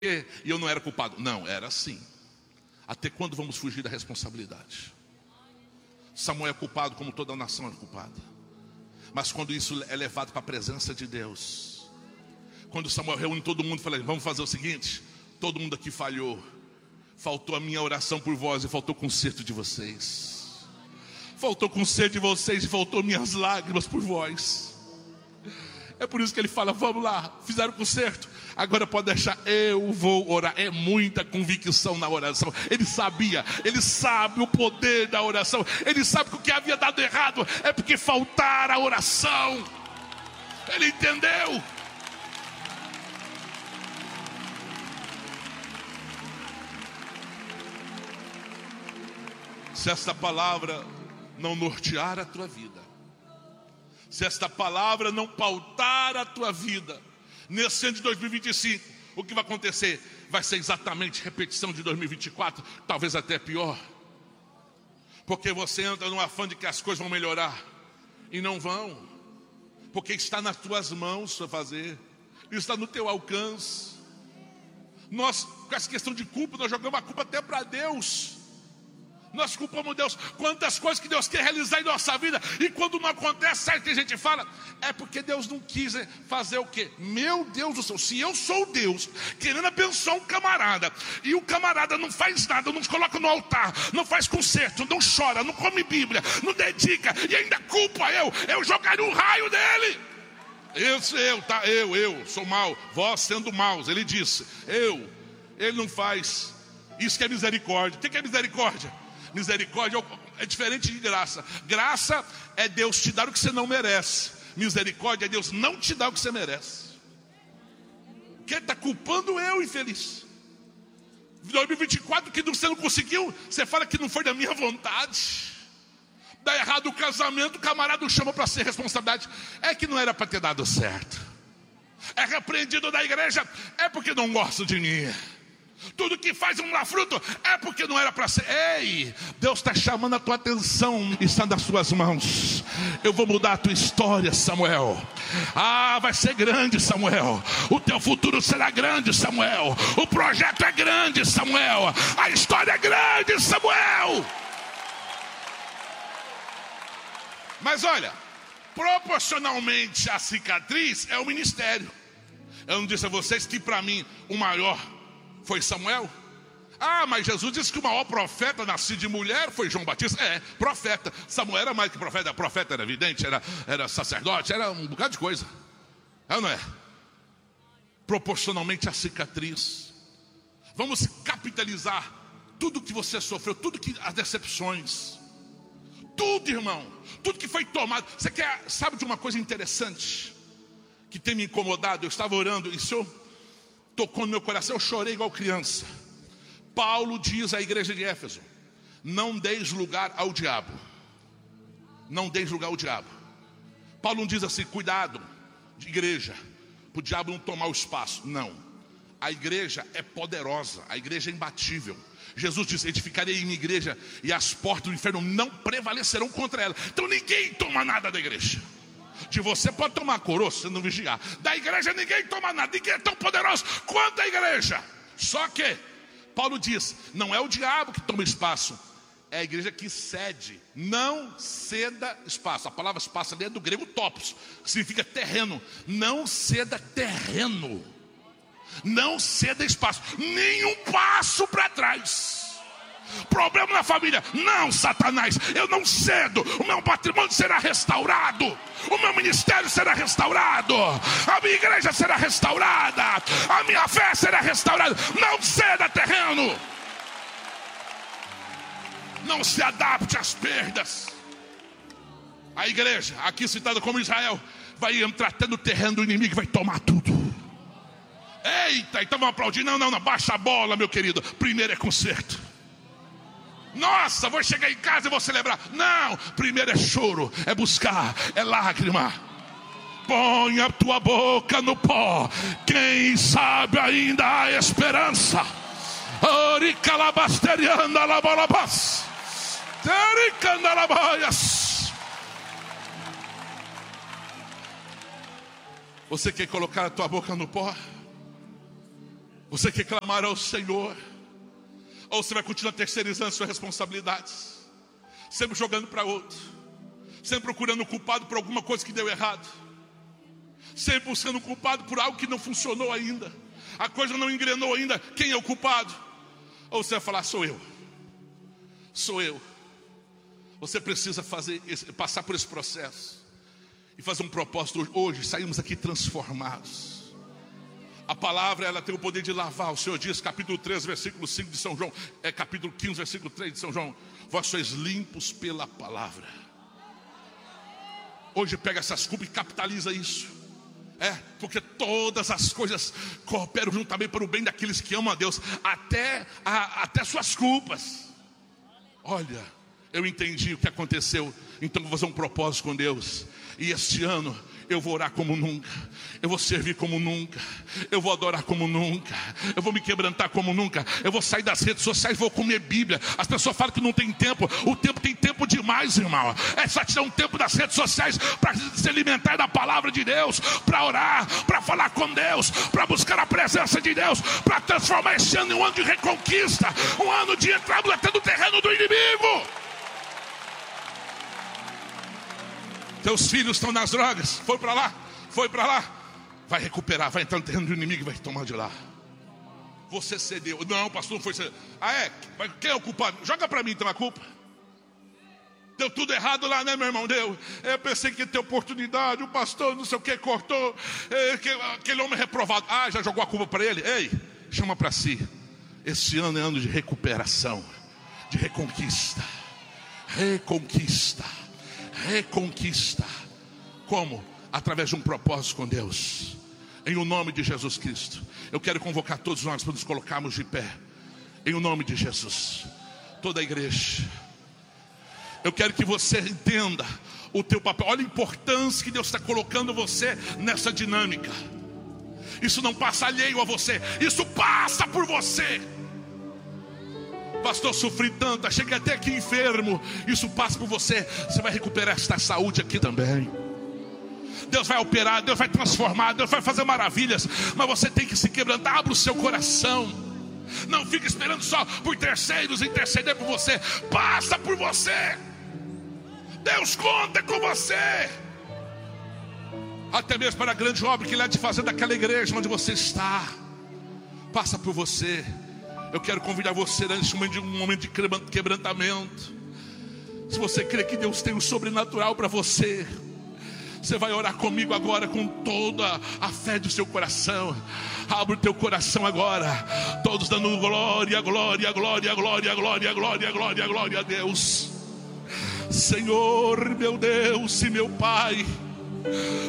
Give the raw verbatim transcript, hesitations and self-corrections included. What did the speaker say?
e eu não era culpado. Não, era assim. Até quando vamos fugir da responsabilidade? Samuel é culpado como toda a nação é culpada. Mas quando isso é levado para a presença de Deus, quando Samuel reúne todo mundo e fala, vamos fazer o seguinte, todo mundo aqui falhou, faltou a minha oração por vós e faltou o conserto de vocês, faltou o conserto de vocês e faltou minhas lágrimas por vós. É por isso que ele fala, vamos lá, fizeram o conserto, agora pode deixar, eu vou orar. É muita convicção na oração. Ele sabia, ele sabe o poder da oração. Ele sabe que o que havia dado errado é porque faltara a oração. Ele entendeu. Se esta palavra não nortear a tua vida, se esta palavra não pautar a tua vida, nesse ano de dois mil e vinte e cinco, o que vai acontecer? Vai ser exatamente repetição de dois mil e vinte e quatro, talvez até pior. Porque você entra num afã de que as coisas vão melhorar, e não vão. Porque está nas tuas mãos para fazer, está no teu alcance. Nós, com essa questão de culpa, nós jogamos a culpa até para Deus. Nós culpamos Deus, quantas coisas que Deus quer realizar em nossa vida, e quando não acontece, sabe o que a gente fala? É porque Deus não quis fazer o quê? Meu Deus do céu, se eu sou Deus, querendo abençoar um camarada, e o camarada não faz nada, não se coloca no altar, não faz concerto, não chora, não come Bíblia, não dedica, e ainda culpa eu, eu jogaria um raio nele. Esse eu, tá, eu, eu, sou mau, vós sendo maus, ele disse, eu, ele não faz, isso que é misericórdia. O que é misericórdia? Misericórdia é diferente de graça. Graça é Deus te dar o que você não merece. Misericórdia é Deus não te dar o que você merece. Quem está culpando eu, infeliz? dois mil e vinte e quatro que você não conseguiu, você fala que não foi da minha vontade. Dá errado o casamento, o camarada chama para ser responsabilidade. É que não era para ter dado certo. É repreendido da igreja, é porque não gosta de mim. Tudo que faz um lá fruto é porque não era para ser. Ei, Deus está chamando a tua atenção, está nas suas mãos. Eu vou mudar a tua história, Samuel. Ah, vai ser grande, Samuel. O teu futuro será grande, Samuel. O projeto é grande, Samuel. A história é grande, Samuel. Mas olha, proporcionalmente à cicatriz é o ministério. Eu não disse a vocês que para mim o maior foi Samuel? Ah, mas Jesus disse que o maior profeta nascido de mulher foi João Batista. É, profeta. Samuel era mais que profeta. Profeta era vidente, era, era sacerdote, era um bocado de coisa. É ou não é? Proporcionalmente à cicatriz. Vamos capitalizar tudo que você sofreu, tudo que as decepções. Tudo, irmão. Tudo que foi tomado. Você quer, sabe de uma coisa interessante que tem me incomodado? Eu estava orando e o Senhor tocou no meu coração, eu chorei igual criança. Paulo diz à igreja de Éfeso: não deis lugar ao diabo. Não deis lugar ao diabo. Paulo não diz assim, cuidado de igreja, para o diabo não tomar o espaço. Não, a igreja é poderosa, a igreja é imbatível. Jesus disse, edificarei em minha igreja e as portas do inferno não prevalecerão contra ela. Então ninguém toma nada da igreja. De você pode tomar coroa se não vigiar. Da igreja ninguém toma nada. Ninguém é tão poderoso quanto a igreja. Só que Paulo diz, não é o diabo que toma espaço, é a igreja que cede. Não ceda espaço. A palavra espaço ali é do grego topos, que significa terreno. Não ceda terreno. Não ceda espaço. Nenhum passo para trás. Problema na família, não, Satanás, eu não cedo. O meu patrimônio será restaurado, o meu ministério será restaurado, a minha igreja será restaurada, a minha fé será restaurada. Não ceda terreno. Não se adapte às perdas. A igreja, aqui citada como Israel, vai entrar até no terreno do inimigo e vai tomar tudo. Eita, então vamos aplaudir. Não, não, não, baixa a bola, meu querido. Primeiro é conserto. Nossa, vou chegar em casa e vou celebrar. Não, primeiro é choro, é buscar, é lágrima. Põe a tua boca no pó. Quem sabe ainda há esperança. Você quer colocar a tua boca no pó? Você quer clamar ao Senhor? Ou você vai continuar terceirizando suas responsabilidades? Sempre jogando para outro. Sempre procurando o culpado por alguma coisa que deu errado. Sempre buscando o culpado por algo que não funcionou ainda. A coisa não engrenou ainda. Quem é o culpado? Ou você vai falar, sou eu. Sou eu. Você precisa fazer, passar por esse processo. E fazer um propósito hoje. Saímos aqui transformados. A palavra, ela tem o poder de lavar. O Senhor diz, capítulo três, versículo cinco de São João. É capítulo quinze, versículo três de São João. Vós sois limpos pela palavra. Hoje pega essas culpas e capitaliza isso. É, porque todas as coisas cooperam juntamente para o bem daqueles que amam a Deus. Até, a, até suas culpas. Olha, eu entendi o que aconteceu. Então vou fazer um propósito com Deus. E este ano eu vou orar como nunca. Eu vou servir como nunca. Eu vou adorar como nunca. Eu vou me quebrantar como nunca. Eu vou sair das redes sociais, vou comer Bíblia. As pessoas falam que não tem tempo. O tempo tem tempo demais, irmão. É só tirar um tempo das redes sociais para se alimentar da palavra de Deus, para orar, para falar com Deus, para buscar a presença de Deus, para transformar esse ano em um ano de reconquista, um ano de entrarmos até no terreno do inimigo. Teus filhos estão nas drogas. Foi para lá, foi para lá. Vai recuperar, vai entrar no terreno do inimigo e vai tomar de lá. Você cedeu. Não, pastor, não foi ceder. Ah, é? Quem é o culpado? Joga para mim então a culpa. Deu tudo errado lá, né, meu irmão? Deu. Eu pensei que ia ter oportunidade. O pastor não sei o que cortou. Aquele homem reprovado. Ah, já jogou a culpa para ele? Ei, chama para si. Esse ano é ano de recuperação, de reconquista. Reconquista. Reconquista. Como? Através de um propósito com Deus. Em o nome de Jesus Cristo. Eu quero convocar todos nós para nos colocarmos de pé. Em o nome de Jesus. Toda a igreja. Eu quero que você entenda o teu papel. Olha a importância que Deus está colocando você nessa dinâmica. Isso não passa alheio a você. Isso passa por você. Pastor, sofri tanto, cheguei até aqui enfermo. Isso passa por você. Você vai recuperar esta saúde aqui também. Deus vai operar, Deus vai transformar, Deus vai fazer maravilhas. Mas você tem que se quebrantar. Abra o seu coração. Não fique esperando só por terceiros interceder por você. Passa por você. Deus conta com você. Até mesmo para a grande obra que Ele há de fazer daquela igreja onde você está. Passa por você. Eu quero convidar você nesse momento de um momento de quebrantamento. Se você crê que Deus tem o sobrenatural para você, você vai orar comigo agora com toda a fé do seu coração. Abre o teu coração agora. Todos dando glória, glória, glória, glória, glória, glória, glória, glória a Deus. Senhor, meu Deus e meu Pai,